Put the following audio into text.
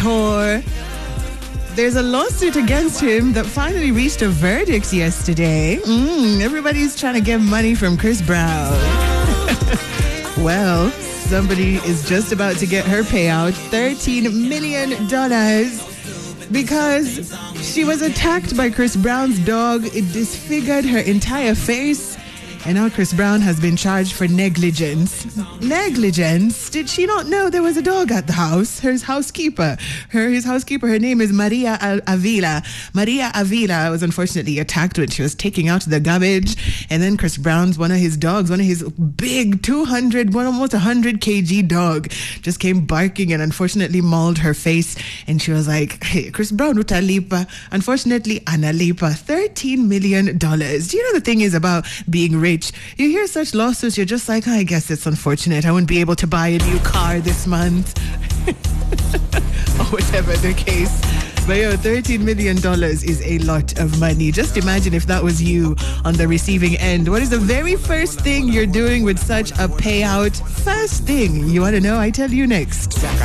Or there's a lawsuit against him that finally reached a verdict yesterday. Everybody's trying to get money from Chris Brown. Well, somebody is just about to get her payout, $13 million, because she was attacked by Chris Brown's dog. It disfigured her entire face. And now Chris Brown has been charged for negligence. Negligence? Did she not know there was a dog at the house? His housekeeper. His housekeeper, her name is Maria Avila. Maria Avila was unfortunately attacked when she was taking out the garbage. And then Chris Brown's one of his big 200, almost 100 kg dog just came barking and unfortunately mauled her face. And she was like, hey, Chris Brown, utalipa. Unfortunately, analipa. $13 million. Do you know the thing is about being rich? You hear such lawsuits, you're just like, I guess it's unfortunate. I won't be able to buy a new car this month. Or whatever the case. But $13 million is a lot of money. Just imagine if that was you on the receiving end. What is the very first thing you're doing with such a payout? First thing. You want to know? I tell you next.